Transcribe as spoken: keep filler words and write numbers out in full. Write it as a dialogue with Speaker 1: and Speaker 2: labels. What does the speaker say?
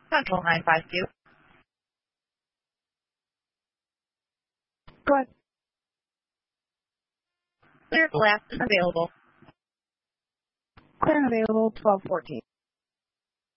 Speaker 1: Central nine five two.
Speaker 2: Go ahead.
Speaker 1: Clear last is available.
Speaker 2: Clear and available, twelve fourteen.